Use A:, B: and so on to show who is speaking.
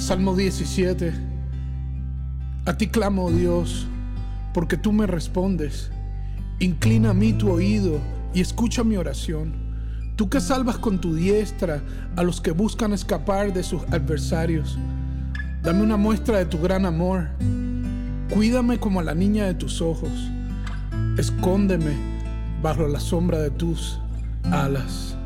A: Salmo 17. A ti clamo, oh Dios, porque tú me respondes. Inclina a mí tu oído y escucha mi oración. Tú que salvas con tu diestra a los que buscan escapar de sus adversarios. Dame una muestra de tu gran amor. Cuídame como a la niña de tus ojos. Escóndeme bajo la sombra de tus alas.